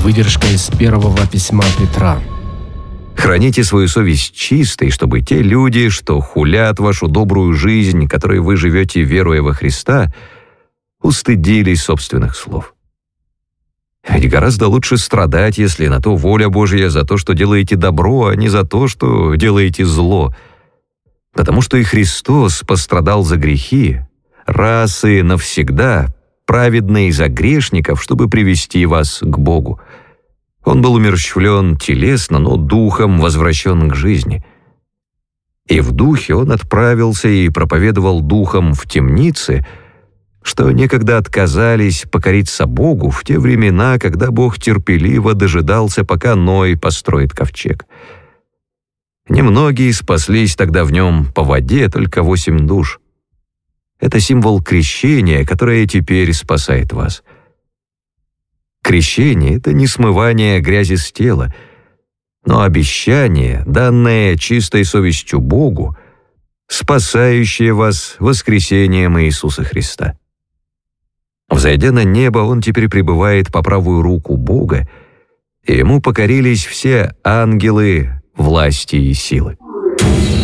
Выдержка из первого письма Петра. Храните свою совесть чистой, чтобы те люди, что хулят вашу добрую жизнь, которой вы живете, веруя во Христа, устыдились собственных слов. Ведь гораздо лучше страдать, если на то воля Божья, за то, что делаете добро, а не за то, что делаете зло. Потому что и Христос пострадал за грехи, раз и навсегда, праведный за грешников, чтобы привести вас к Богу. Он был умерщвлен телесно, но духом возвращен к жизни. И в духе он отправился и проповедовал духом в темнице, что некогда отказались покориться Богу в те времена, когда Бог терпеливо дожидался, пока Ной построит ковчег. Немногие спаслись тогда в нем по воде, только 8 душ. Это символ крещения, которое теперь спасает вас. Крещение — это не смывание грязи с тела, но обещание, данное чистой совестью Богу, спасающее вас воскресением Иисуса Христа. Взойдя на небо, Он теперь пребывает по правую руку Бога, и Ему покорились все ангелы, власти и силы.